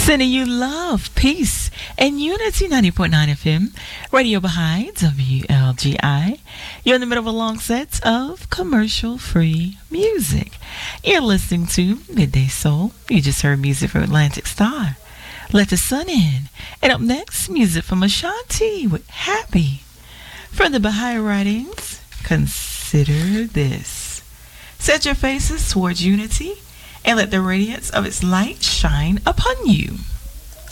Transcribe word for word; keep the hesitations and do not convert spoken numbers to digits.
Sending you love, peace, and unity. ninety point nine F M, Radio Baha'i, W L G I. You're in the middle of a long set of commercial-free music. You're listening to Midday Soul. You just heard music from Atlantic Star, Let the Sun In. And up next, music from Ashanti with Happy. From the Baha'i writings, consider this. Set your faces towards unity and let the radiance of its light shine upon you.